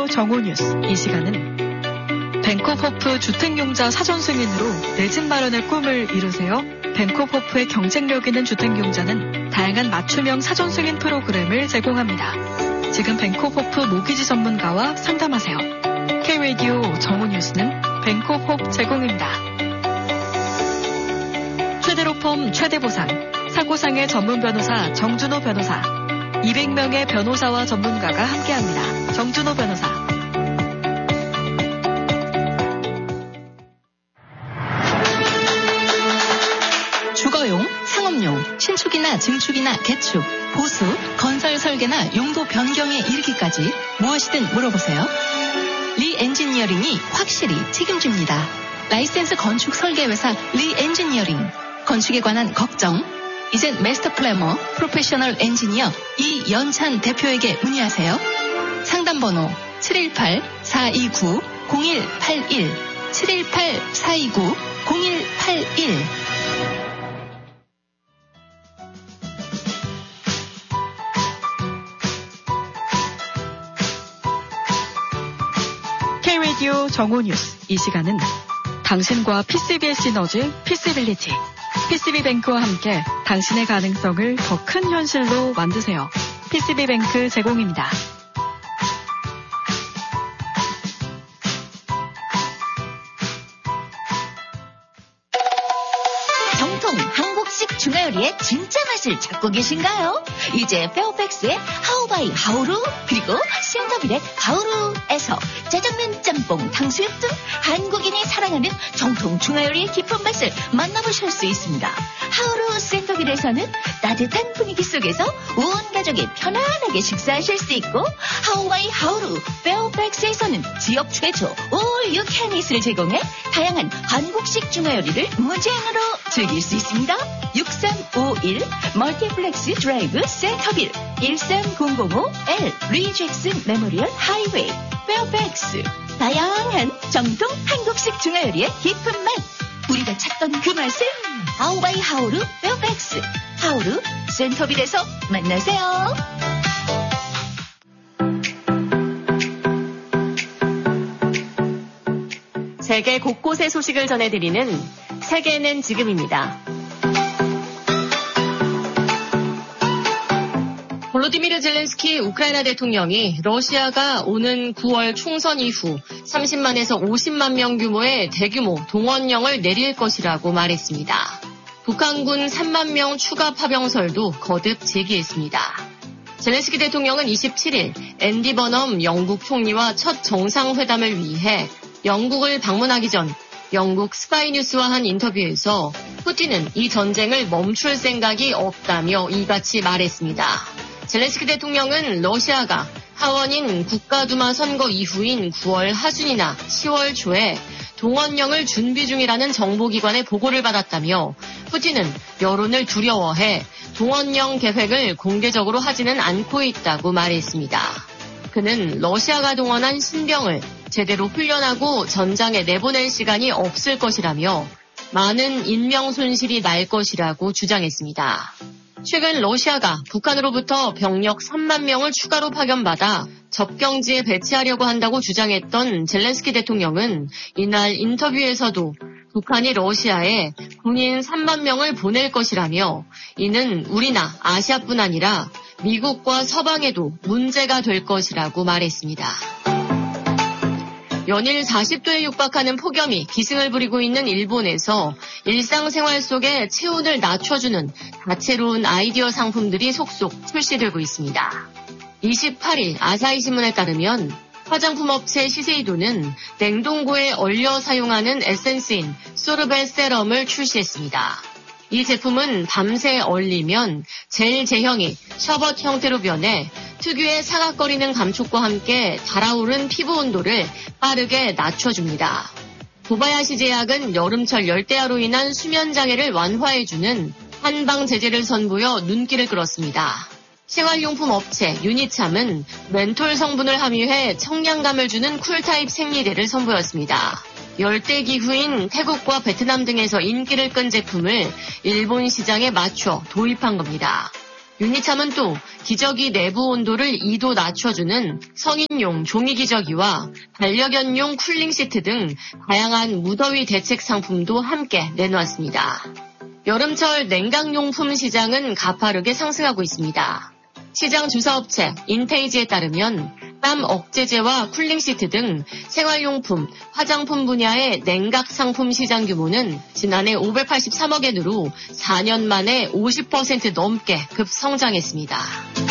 정오 뉴스. 이 시간은 벤코호프 주택용자 사전 승인으로 내 집 마련의 꿈을 이루세요. 벤코호프의 경쟁력 있는 주택용자는 다양한 맞춤형 사전 승인 프로그램을 제공합니다. 지금 벤코호프 모기지 전문가와 상담하세요. K-라디오 정오 뉴스는 벤코호프 제공입니다. 최대로 펌 최대 보상, 사고상의 전문 변호사 정준호 변호사, 200명의 변호사와 전문가가 함께합니다. 정준호 변호사. 주거용, 상업용, 신축이나 증축이나 개축, 보수, 건설 설계나 용도 변경에 이르기까지 무엇이든 물어보세요. 리 엔지니어링이 확실히 책임집니다. 라이센스 건축 설계 회사 리 엔지니어링. 건축에 관한 걱정, 이젠 마스터 플래머, 프로페셔널 엔지니어 이연찬 대표에게 문의하세요. 상담번호 718-429-0181, 718-429-0181. K-라디오 정오 뉴스. 이 시간은 당신과 PCB의 시너지, PC빌리티. PCB뱅크와 함께 당신의 가능성을 더 큰 현실로 만드세요. PCB뱅크 제공입니다. 정통 한국식 중화요리의 진짜 맛을 찾고 계신가요? 이제 페어팩스의 하우바이 하우루, 그리고 센터빌의 하우루에서 짜장면, 짬뽕, 탕수육 등 한국인이 사랑하는 정통 중화요리의 깊은 맛을 만나보실 수 있습니다. 하우루 센터빌에서는 따뜻한 분위기 속에서 온 가족이 편안하게 식사하실 수 있고, 하우바이 하우루 페어팩스에서는 지역 최초 All You Can Eat를 제공해 다양한 한국식 중화요리를 무제한으로 즐길 수 있습니다. 6351 멀티플렉스 드라이브 센터빌, 13005L 리잭슨 메모리얼 하이웨이 페어팩스. 다양한 정통 한국식 중화요리의 깊은 맛, 우리가 찾던 그 맛을 하우바이 하우루 페어팩스, 하우루 센터빌에서 만나세요. 세계 곳곳의 소식을 전해드리는 세계는 지금입니다. 볼로디미르 젤렌스키 우크라이나 대통령이 러시아가 오는 9월 총선 이후 30만에서 50만 명 규모의 대규모 동원령을 내릴 것이라고 말했습니다. 북한군 3만 명 추가 파병설도 거듭 제기했습니다. 젤렌스키 대통령은 27일 앤디 버넘 영국 총리와 첫 정상회담을 위해 영국을 방문하기 전 영국 스카이뉴스와 한 인터뷰에서 푸틴은 이 전쟁을 멈출 생각이 없다며 이같이 말했습니다. 젤렌스키 대통령은 러시아가 하원인 국가두마 선거 이후인 9월 하순이나 10월 초에 동원령을 준비 중이라는 정보기관의 보고를 받았다며, 푸틴은 여론을 두려워해 동원령 계획을 공개적으로 하지는 않고 있다고 말했습니다. 그는 러시아가 동원한 신병을 제대로 훈련하고 전장에 내보낼 시간이 없을 것이라며 많은 인명 손실이 날 것이라고 주장했습니다. 최근 러시아가 북한으로부터 병력 3만 명을 추가로 파견받아 접경지에 배치하려고 한다고 주장했던 젤렌스키 대통령은 이날 인터뷰에서도 북한이 러시아에 군인 3만 명을 보낼 것이라며, 이는 우리나 아시아뿐 아니라 미국과 서방에도 문제가 될 것이라고 말했습니다. 연일 40도에 육박하는 폭염이 기승을 부리고 있는 일본에서 일상생활 속에 체온을 낮춰주는 다채로운 아이디어 상품들이 속속 출시되고 있습니다. 28일 아사히신문에 따르면 화장품 업체 시세이도는 냉동고에 얼려 사용하는 에센스인 소르베 세럼을 출시했습니다. 이 제품은 밤새 얼리면 젤 제형이 셔벗 형태로 변해 특유의 사각거리는 감촉과 함께 달아오른 피부 온도를 빠르게 낮춰줍니다. 고바야시 제약은 여름철 열대야로 인한 수면 장애를 완화해주는 한방 제제를 선보여 눈길을 끌었습니다. 생활용품 업체 유니참은 멘톨 성분을 함유해 청량감을 주는 쿨타입 생리대를 선보였습니다. 열대기후인 태국과 베트남 등에서 인기를 끈 제품을 일본 시장에 맞춰 도입한 겁니다. 윤리참은 또 기저귀 내부 온도를 2도 낮춰주는 성인용 종이 기저귀와 반려견용 쿨링 시트 등 다양한 무더위 대책 상품도 함께 내놓았습니다. 여름철 냉각용품 시장은 가파르게 상승하고 있습니다. 시장 주사업체 인테이지에 따르면 땀 억제제와 쿨링 시트 등 생활용품, 화장품 분야의 냉각 상품 시장 규모는 지난해 583억 엔으로 4년 만에 50% 넘게 급성장했습니다.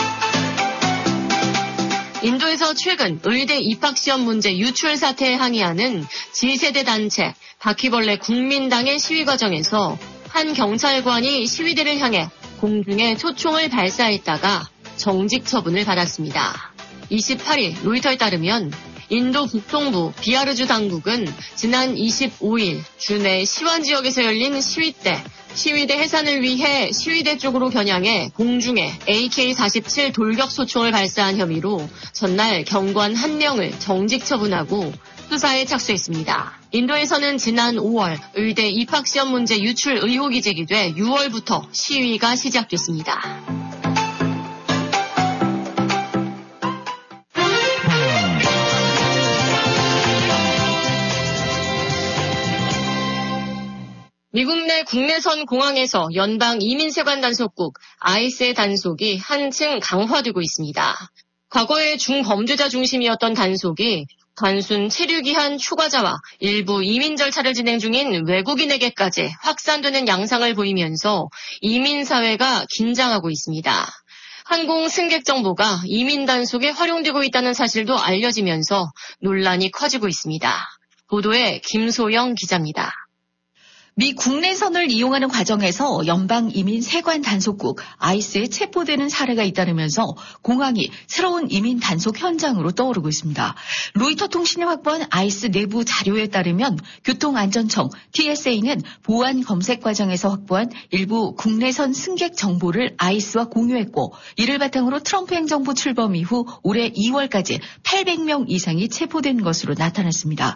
인도에서 최근 의대 입학시험 문제 유출 사태에 항의하는 G세대 단체 바퀴벌레 국민당의 시위 과정에서 한 경찰관이 시위대를 향해 공중에 초총을 발사했다가 정직 처분을 받았습니다. 28일 로이터에 따르면 인도 북동부 비하르주 당국은 지난 25일 주내 시완 지역에서 열린 시위 때 시위대 해산을 위해 시위대 쪽으로 겨냥해 공중에 AK-47 돌격 소총을 발사한 혐의로 전날 경관 1명을 정직 처분하고 수사에 착수했습니다. 인도에서는 지난 5월 의대 입학시험 문제 유출 의혹이 제기돼 6월부터 시위가 시작됐습니다. 미국 내 국내선 공항에서 연방 이민세관 단속국 ICE의 단속이 한층 강화되고 있습니다. 과거의 중범죄자 중심이었던 단속이 단순 체류기한 추가자와 일부 이민 절차를 진행 중인 외국인에게까지 확산되는 양상을 보이면서 이민사회가 긴장하고 있습니다. 항공 승객 정보가 이민 단속에 활용되고 있다는 사실도 알려지면서 논란이 커지고 있습니다. 보도에 김소영 기자입니다. 미 국내선을 이용하는 과정에서 연방이민세관 단속국 ICE에 체포되는 사례가 잇따르면서 공항이 새로운 이민 단속 현장으로 떠오르고 있습니다. 로이터 통신이 확보한 ICE 내부 자료에 따르면 교통안전청 TSA는 보안 검색 과정에서 확보한 일부 국내선 승객 정보를 ICE와 공유했고 이를 바탕으로 트럼프 행정부 출범 이후 올해 2월까지 800명 이상이 체포된 것으로 나타났습니다.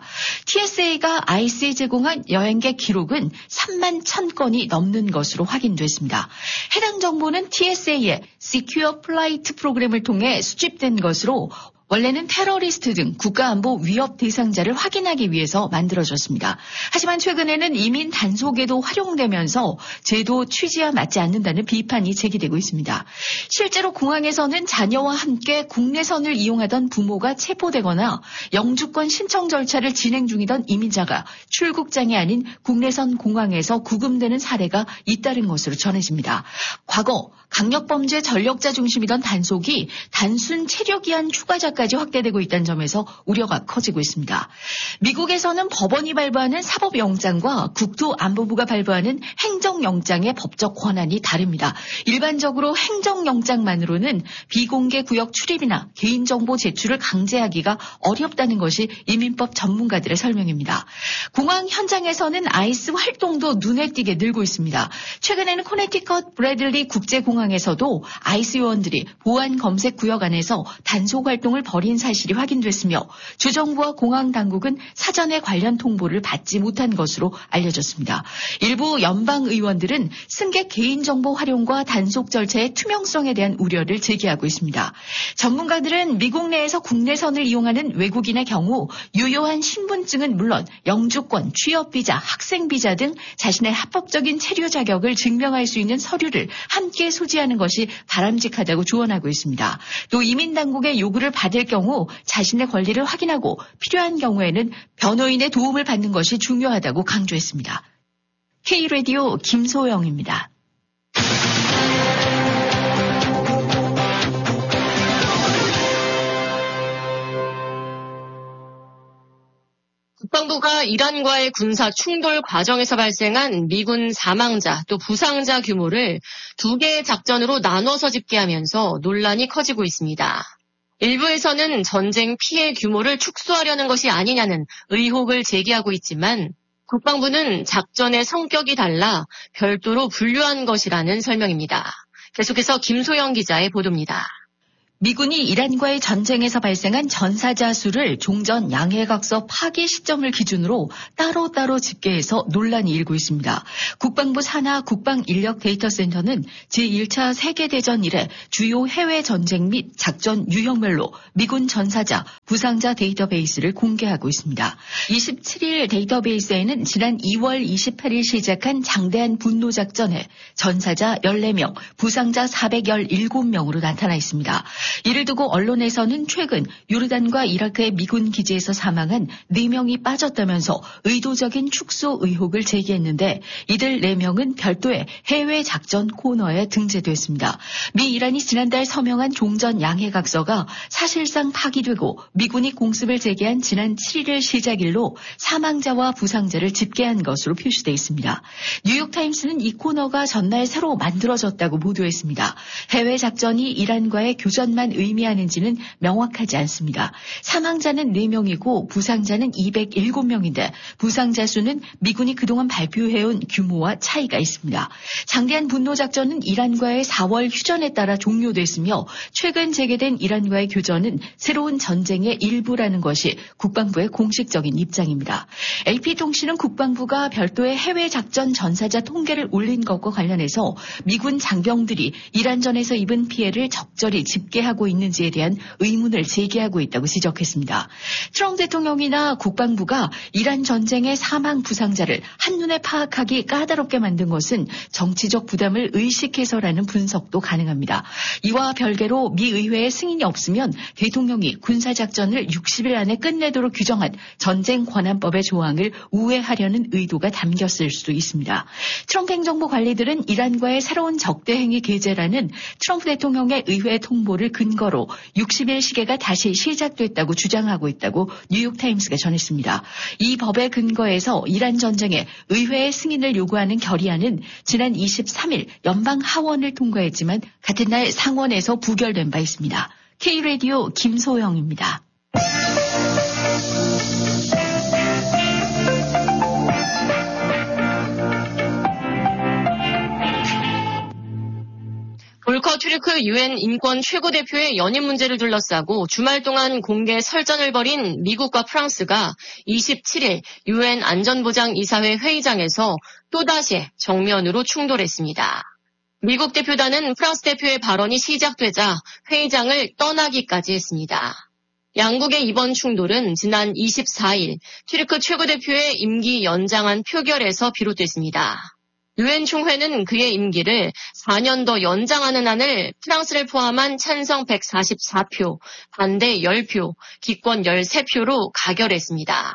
TSA가 ICE에 제공한 여행객 기록은 3만 1,000건이 넘는 것으로 확인됐습니다. 해당 정보는 TSA의 Secure Flight 프로그램을 통해 수집된 것으로 원래는 테러리스트 등 국가안보 위협 대상자를 확인하기 위해서 만들어졌습니다. 하지만 최근에는 이민 단속에도 활용되면서 제도 취지와 맞지 않는다는 비판이 제기되고 있습니다. 실제로 공항에서는 자녀와 함께 국내선을 이용하던 부모가 체포되거나 영주권 신청 절차를 진행 중이던 이민자가 출국장이 아닌 국내선 공항에서 구금되는 사례가 잇따른 것으로 전해집니다. 과거 강력범죄 전력자 중심이던 단속이 단순 체류기한 추가자까지 확대되고 있다는 점에서 우려가 커지고 있습니다. 미국에서는 법원이 발부하는 사법영장과 국토안보부가 발부하는 행정영장의 법적 권한이 다릅니다. 일반적으로 행정영장만으로는 비공개 구역 출입이나 개인정보 제출을 강제하기가 어렵다는 것이 이민법 전문가들의 설명입니다. 공항 현장에서는 ICE 활동도 눈에 띄게 늘고 있습니다. 최근에는 코네티컷 브래들리 국제공항에서도 ICE 요원들이 보안 검색 구역 안에서 단속 활동을 벌인 사실이 확인됐으며 주정부와 공항 당국은 사전에 관련 통보를 받지 못한 것으로 알려졌습니다. 일부 연방 의원들은 승객 개인정보 활용과 단속 절차의 투명성에 대한 우려를 제기하고 있습니다. 전문가들은 미국 내에서 국내선을 이용하는 외국인의 경우 유효한 신분증은 물론 영주권, 취업비자, 학생비자 등 자신의 합법적인 체류 자격을 증명할 수 있는 서류를 함께 소지하는 것이 바람직하다고 조언하고 있습니다. 또 이민당국의 요구를 받을 경우 자신의 권리를 확인하고 필요한 경우에는 변호인의 도움을 받는 것이 중요하다고 강조했습니다. K라디오 김소영입니다. 국방부가 이란과의 군사 충돌 과정에서 발생한 미군 사망자 또 부상자 규모를 2개의 작전으로 나눠서 집계하면서 논란이 커지고 있습니다. 일부에서는 전쟁 피해 규모를 축소하려는 것이 아니냐는 의혹을 제기하고 있지만 국방부는 작전의 성격이 달라 별도로 분류한 것이라는 설명입니다. 계속해서 김소영 기자의 보도입니다. 미군이 이란과의 전쟁에서 발생한 전사자 수를 종전 양해각서 파기 시점을 기준으로 따로따로 집계해서 논란이 일고 있습니다. 국방부 산하 국방인력데이터센터는 제1차 세계대전 이래 주요 해외 전쟁 및 작전 유형별로 미군 전사자, 부상자 데이터베이스를 공개하고 있습니다. 27일 데이터베이스에는 지난 2월 28일 시작한 장대한 분노 작전에 전사자 14명, 부상자 417명으로 나타나 있습니다. 이를 두고 언론에서는 최근 요르단과 이라크의 미군 기지에서 사망한 4명이 빠졌다면서 의도적인 축소 의혹을 제기했는데 이들 4명은 별도의 해외 작전 코너에 등재됐습니다. 미 이란이 지난달 서명한 종전 양해각서가 사실상 파기되고 미군이 공습을 재개한 지난 7일 시작일로 사망자와 부상자를 집계한 것으로 표시되어 있습니다. 뉴욕타임스는 이 코너가 전날 새로 만들어졌다고 보도했습니다. 해외 작전이 이란과의 교전만 의미하는지는 명확하지 않습니다. 사망자는 4명이고 부상자는 207명인데 부상자 수는 미군이 그동안 발표해온 규모와 차이가 있습니다. 장대한 분노 작전은 이란과의 4월 휴전에 따라 종료됐으며 최근 재개된 이란과의 교전은 새로운 전쟁의 일부라는 것이 국방부의 공식적인 입장입니다. AP통신은 국방부가 별도의 해외 작전 전사자 통계를 올린 것과 관련해서 미군 장병들이 이란전에서 입은 피해를 적절히 집계하고 있는지에 대한 의문을 제기하고 있다고 지적했습니다. 트럼프 대통령이나 국방부가 이란 전쟁의 사망 부상자를 한눈에 파악하기 까다롭게 만든 것은 정치적 부담을 의식해서라는 분석도 가능합니다. 이와 별개로 미 의회의 승인이 없으면 대통령이 군사작전을 60일 안에 끝내도록 규정한 전쟁 관한법의 조항을 우회하려는 의도가 담겼을 수도 있습니다. 트럼프 행정부 관리들은 이란과의 새로운 적대행위 계제라는 트럼프 대통령의 의회 통보를 근거로 60일 시계가 다시 시작됐다고 주장하고 있다고 뉴욕타임스가 전했습니다. 이 법의 근거에서 이란 전쟁에 의회의 승인을 요구하는 결의안은 지난 23일 연방 하원을 통과했지만 같은 날 상원에서 부결된 바 있습니다. K라디오 김소영입니다. 볼커 튀르크 유엔 인권 최고대표의 연임 문제를 둘러싸고 주말 동안 공개 설전을 벌인 미국과 프랑스가 27일 유엔 안전보장이사회 회의장에서 또다시 정면으로 충돌했습니다. 미국 대표단은 프랑스 대표의 발언이 시작되자 회의장을 떠나기까지 했습니다. 양국의 이번 충돌은 지난 24일 튀르크 최고대표의 임기 연장안 표결에서 비롯됐습니다. 유엔 총회는 그의 임기를 4년 더 연장하는 안을 프랑스를 포함한 찬성 144표, 반대 10표, 기권 13표로 가결했습니다.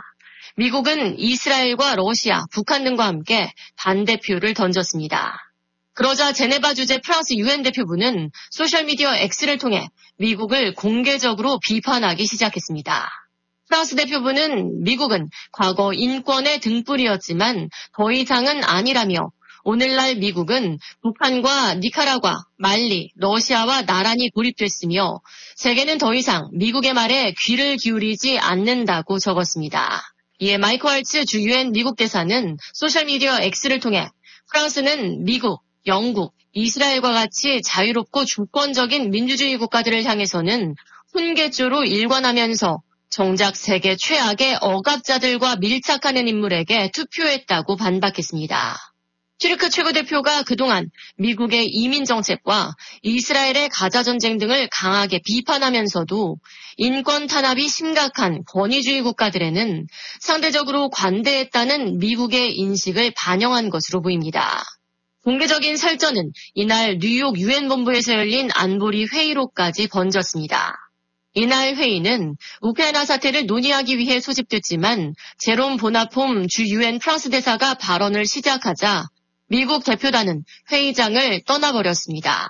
미국은 이스라엘과 러시아, 북한 등과 함께 반대표를 던졌습니다. 그러자 제네바 주재 프랑스 유엔 대표부는 소셜미디어 X를 통해 미국을 공개적으로 비판하기 시작했습니다. 프랑스 대표부는 미국은 과거 인권의 등불이었지만 더 이상은 아니라며 오늘날 미국은 북한과 니카라과, 말리, 러시아와 나란히 고립됐으며 세계는 더 이상 미국의 말에 귀를 기울이지 않는다고 적었습니다. 이에 마이크 왈츠 주 유엔 미국 대사는 소셜미디어 X를 통해 프랑스는 미국, 영국, 이스라엘과 같이 자유롭고 주권적인 민주주의 국가들을 향해서는 훈계조로 일관하면서 정작 세계 최악의 억압자들과 밀착하는 인물에게 투표했다고 반박했습니다. 튀르크 최고대표가 그동안 미국의 이민정책과 이스라엘의 가자전쟁 등을 강하게 비판하면서도 인권 탄압이 심각한 권위주의 국가들에는 상대적으로 관대했다는 미국의 인식을 반영한 것으로 보입니다. 공개적인 설전은 이날 뉴욕 유엔 본부에서 열린 안보리 회의로까지 번졌습니다. 이날 회의는 우크라이나 사태를 논의하기 위해 소집됐지만 제롬 보나폼 주 유엔 프랑스 대사가 발언을 시작하자 미국 대표단은 회의장을 떠나버렸습니다.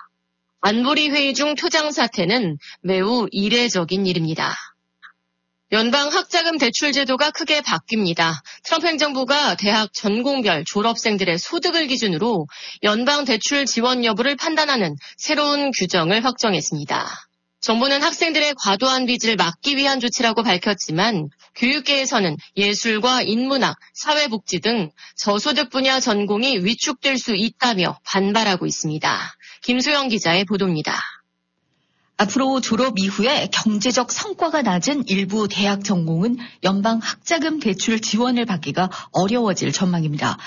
안보리 회의 중 표장 사태는 매우 이례적인 일입니다. 연방 학자금 대출 제도가 크게 바뀝니다. 트럼프 행정부가 대학 전공별 졸업생들의 소득을 기준으로 연방 대출 지원 여부를 판단하는 새로운 규정을 확정했습니다. 정부는 학생들의 과도한 빚을 막기 위한 조치라고 밝혔지만 교육계에서는 예술과 인문학, 사회복지 등 저소득 분야 전공이 위축될 수 있다며 반발하고 있습니다. 김소영 기자의 보도입니다. 앞으로 졸업 이후에 경제적 성과가 낮은 일부 대학 전공은 연방 학자금 대출 지원을 받기가 어려워질 전망입니다.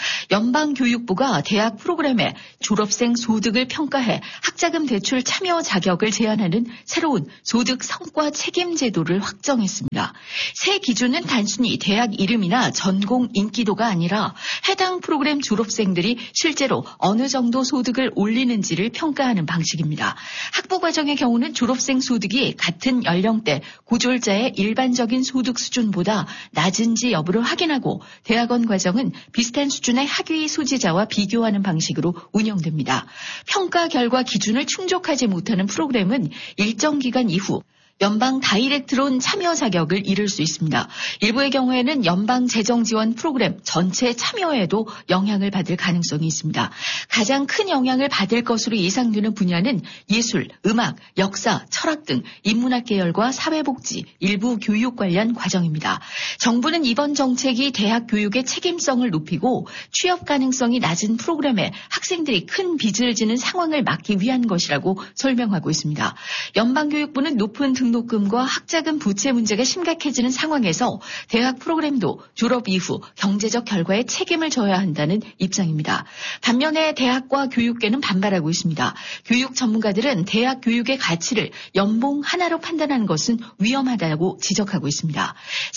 연방교육부가 대학 프로그램에 졸업생 소득을 평가해 학자금 대출 참여 자격을 제한하는 새로운 소득 성과 책임 제도를 확정했습니다. 새 기준은 단순히 대학 이름이나 전공 인기도가 아니라 해당 프로그램 졸업생들이 실제로 어느 정도 소득을 올리는지를 평가하는 방식입니다. 학부 과정의 경우는 졸업생 소득이 같은 연령대 고졸자의 일반적인 소득 수준보다 낮은지 여부를 확인하고 대학원 과정은 비슷한 수준의 학위 소지자와 비교하는 방식으로 운영됩니다. 평가 결과 기준을 충족하지 못하는 프로그램은 일정 기간 이후 연방 다이렉트론 참여 자격을 잃을 수 있습니다. 일부의 경우에는 연방 재정 지원 프로그램 전체 참여에도 영향을 받을 가능성이 있습니다. 가장 큰 영향을 받을 것으로 예상되는 분야는 예술, 음악, 역사, 철학 등 인문학 계열과 사회복지, 일부 교육 관련 과정입니다. 정부는 이번 정책이 대학 교육의 책임성을 높이고 취업 가능성이 낮은 프로그램에 학생들이 큰 빚을 지는 상황을 막기 위한 것이라고 설명하고 있습니다. 연방교육부는 높은 등록금과 학자금 부채 문제가 심각해지는 상황에서 대학 프로그램도 졸업 이후 경제적 결과에 책임을 져야 한다는 입장입니다. 반면에 대학과 교육계는 반발하고 있습니다. 교육 전문가들은 대학 교육의 가치를 연봉 하나로 판단하는 것은 위험하다고 지적하고 있습니다.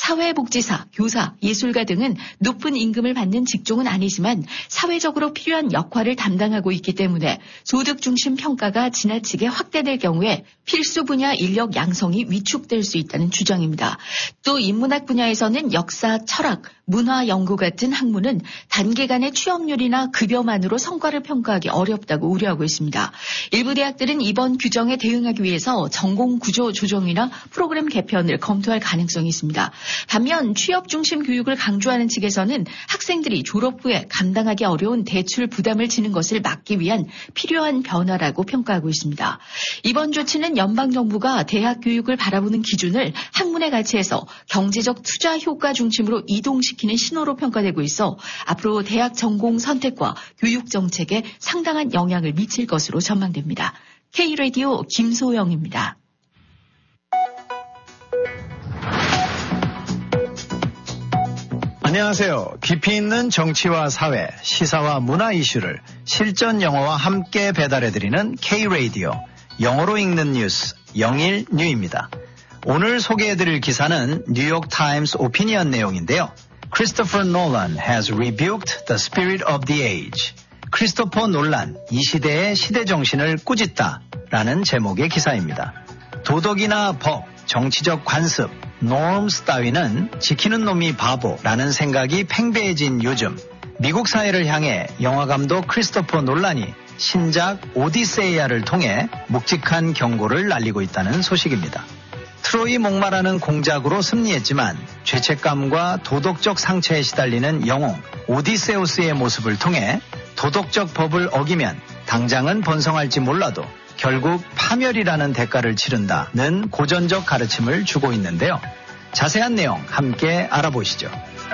사회복지사, 교사, 예술가 등은 높은 임금을 받는 직종은 아니지만 사회적으로 필요한 역할을 담당하고 있기 때문에 소득 중심 평가가 지나치게 확대될 경우에 필수 분야 인력 양성이 위축될 수 있다는 주장입니다. 또 인문학 분야에서는 역사, 철학, 문화 연구 같은 학문은 단기간의 취업률이나 급여만으로 성과를 평가하기 어렵다고 우려하고 있습니다. 일부 대학들은 이번 규정에 대응하기 위해서 전공 구조 조정이나 프로그램 개편을 검토할 가능성이 있습니다. 반면 취업 중심 교육을 강조하는 측에서는 학생들이 졸업 후에 감당하기 어려운 대출 부담을 지는 것을 막기 위한 필요한 변화라고 평가하고 있습니다. 이번 조치는 연방정부가 대학 교육을 바라보는 기준을 학문의 가치에서 경제적 투자 효과 중심으로 이동시키는 신호로 평가되고 있어 앞으로 대학 전공 선택과 교육 정책에 상당한 영향을 미칠 것으로 전망됩니다. K-라디오 김소영입니다. 안녕하세요. 깊이 있는 정치와 사회, 시사와 문화 이슈를 실전 영어와 함께 배달해드리는 K-라디오 영어로 읽는 뉴스 영일뉴입니다. 오늘 소개해드릴 기사는 뉴욕 타임스 오피니언 내용인데요. Christopher Nolan has rebuked the spirit of the age. 크리스토퍼 놀란, 이 시대의 시대정신을 꾸짖다 라는 제목의 기사입니다. 도덕이나 법, 정치적 관습, norms 따위는 지키는 놈이 바보라는 생각이 팽배해진 요즘 미국 사회를 향해 영화감독 크리스토퍼 놀란이 신작 오디세이아를 통해 묵직한 경고를 날리고 있다는 소식입니다. 트로이 목마라는 공작으로 승리했지만 죄책감과 도덕적 상처에 시달리는 영웅 오디세우스의 모습을 통해 도덕적 법을 어기면 당장은 번성할지 몰라도 결국 파멸이라는 대가를 치른다는 고전적 가르침을 주고 있는데요. 자세한 내용 함께 알아보시죠.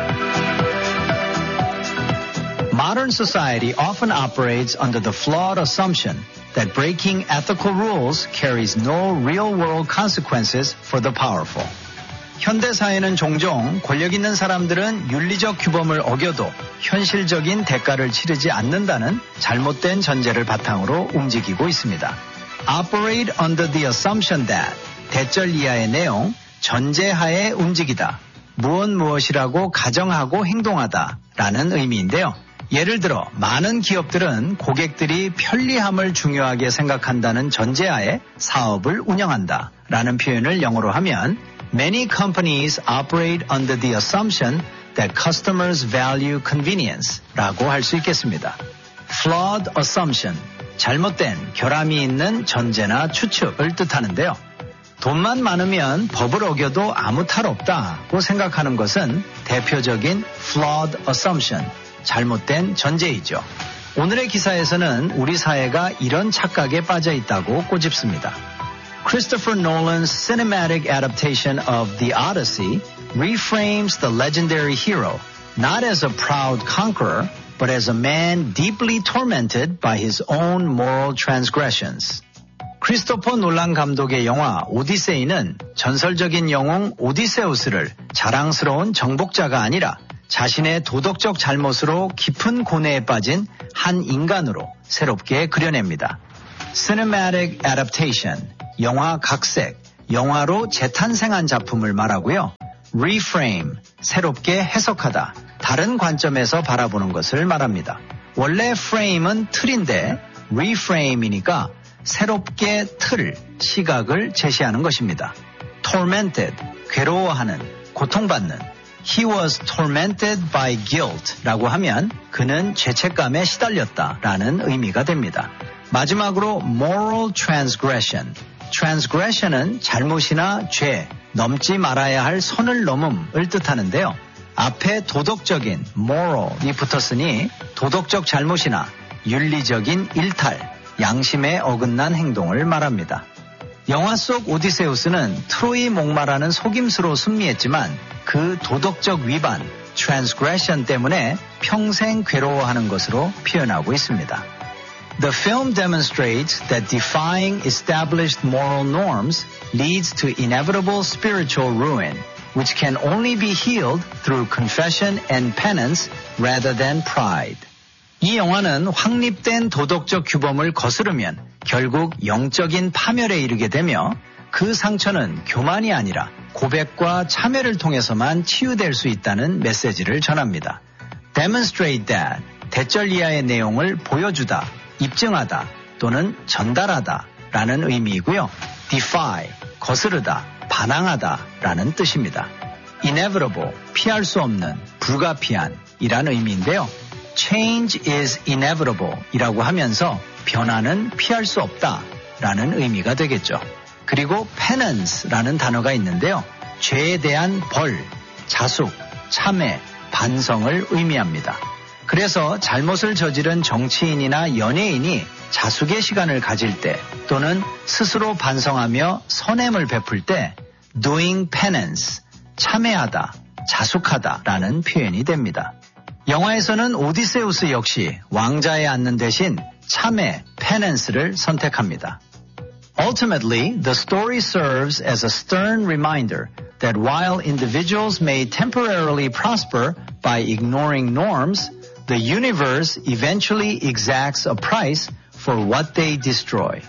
Modern society often operates under the flawed assumption that breaking ethical rules carries no real-world consequences for the powerful. 현대 사회는 종종 권력 있는 사람들은 윤리적 규범을 어겨도 현실적인 대가를 치르지 않는다는 잘못된 전제를 바탕으로 움직이고 있습니다. Operate under the assumption that 대절 이하의 내용, 전제하에 움직이다, 무엇이라고 가정하고 행동하다 라는 의미인데요. 예를 들어 많은 기업들은 고객들이 편리함을 중요하게 생각한다는 전제하에 사업을 운영한다 라는 표현을 영어로 하면 Many companies operate under the assumption that customers value convenience 라고 할 수 있겠습니다. Flawed assumption, 잘못된 결함이 있는 전제나 추측을 뜻하는데요. 돈만 많으면 법을 어겨도 아무 탈 없다고 생각하는 것은 대표적인 flawed assumption, 잘못된 전제이죠. 오늘의 기사에서는 우리 사회가 이런 착각에 빠져 있다고 꼬집습니다. Christopher Nolan's cinematic adaptation of The Odyssey reframes the legendary hero not as a proud conqueror, but as a man deeply tormented by his own moral transgressions. 크리스토퍼 놀란 감독의 영화 오디세이는 전설적인 영웅 오디세우스를 자랑스러운 정복자가 아니라 자신의 도덕적 잘못으로 깊은 고뇌에 빠진 한 인간으로 새롭게 그려냅니다. Cinematic Adaptation, 영화 각색, 영화로 재탄생한 작품을 말하고요. Reframe, 새롭게 해석하다, 다른 관점에서 바라보는 것을 말합니다. 원래 frame은 틀인데 reframe이니까 새롭게 틀, 시각을 제시하는 것입니다. Tormented, 괴로워하는, 고통받는. He was tormented by guilt 라고 하면 그는 죄책감에 시달렸다 라는 의미가 됩니다. 마지막으로 moral transgression. transgression은 잘못이나 죄, 넘지 말아야 할 선을 넘음을 뜻하는데요. 앞에 도덕적인 moral이 붙었으니 도덕적 잘못이나 윤리적인 일탈, 양심에 어긋난 행동을 말합니다. 영화 속 오디세우스는 트로이 목마라는 속임수로 승리했지만 그 도덕적 위반, transgression 때문에 평생 괴로워하는 것으로 표현하고 있습니다. The film demonstrates that defying established moral norms leads to inevitable spiritual ruin, which can only be healed through confession and penance rather than pride. 이 영화는 확립된 도덕적 규범을 거스르면 결국 영적인 파멸에 이르게 되며 그 상처는 교만이 아니라 고백과 참회를 통해서만 치유될 수 있다는 메시지를 전합니다. Demonstrate that, 대절 이하의 내용을 보여주다, 입증하다 또는 전달하다 라는 의미이고요. Defy, 거스르다, 반항하다 라는 뜻입니다. Inevitable, 피할 수 없는, 불가피한 이라는 의미인데요. Change is inevitable 이라고 하면서 변화는 피할 수 없다 라는 의미가 되겠죠. 그리고 penance라는 단어가 있는데요. 죄에 대한 벌, 자숙, 참회, 반성을 의미합니다. 그래서 잘못을 저지른 정치인이나 연예인이 자숙의 시간을 가질 때 또는 스스로 반성하며 선행을 베풀 때 doing penance, 참회하다, 자숙하다 라는 표현이 됩니다. 영화에서는 오디세우스 역시 왕자에 앉는 대신 참회, penance를 선택합니다. Ultimately, the story serves as a stern reminder that while individuals may temporarily prosper by ignoring norms, the universe eventually exacts a price for what they destroy.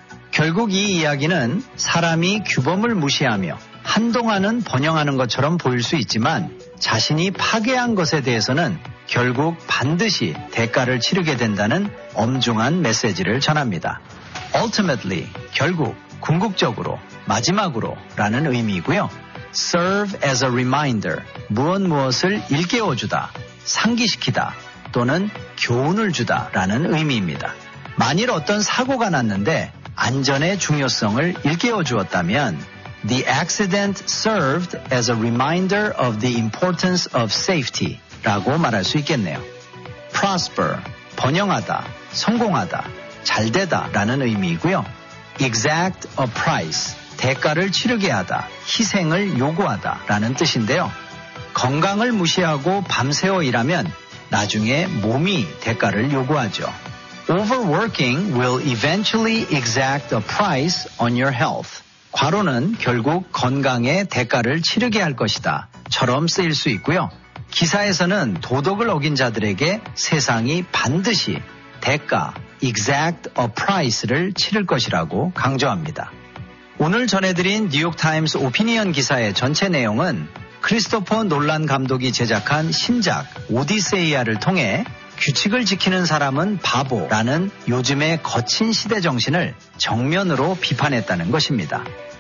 결국 이 이야기는 사람이 규범을 무시하며 한동안은 번영하는 것처럼 보일 수 있지만 자신이 파괴한 것에 대해서는 결국 반드시 대가를 치르게 된다는 엄중한 메시지를 전합니다. Ultimately, 결국, 궁극적으로, 마지막으로 라는 의미이고요. Serve as a reminder, 무엇을 일깨워주다, 상기시키다 또는 교훈을 주다 라는 의미입니다. 만일 어떤 사고가 났는데 안전의 중요성을 일깨워 주었다면 The accident served as a reminder of the importance of safety 라고 말할 수 있겠네요. Prosper, 번영하다, 성공하다, 잘되다 라는 의미이고요. Exact a price, 대가를 치르게 하다, 희생을 요구하다 라는 뜻인데요. 건강을 무시하고 밤새워 일하면 나중에 몸이 대가를 요구하죠. Overworking will eventually exact a price on your health. 과로는 결국 건강에 대가를 치르게 할 것이다 처럼 쓰일 수 있고요. 기사에서는 도덕을 어긴 자들에게 세상이 반드시 대가, exact a price를 치를 것이라고 강조합니다. 오늘 전해드린 뉴욕타임스 오피니언 기사의 전체 내용은 크리스토퍼 놀란 감독이 제작한 신작 오디세이아를 통해 규칙을 지키는 사람은 바보라는 요즘의 거친 시대 정신을 정면으로 비판했다는 것입니다.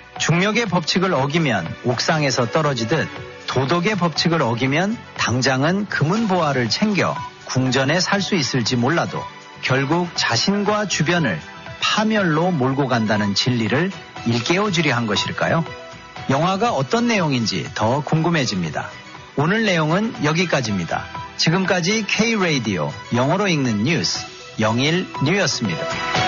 중력의 법칙을 어기면 옥상에서 떨어지듯 도덕의 법칙을 어기면 당장은 금은보화를 챙겨 궁전에 살 수 있을지 몰라도 결국 자신과 주변을 파멸로 몰고 간다는 진리를 일깨워주려 한 것일까요? 영화가 어떤 내용인지 더 궁금해집니다. 오늘 내용은 여기까지입니다. 지금까지 K-Radio 영어로 읽는 뉴스 영일뉴였습니다.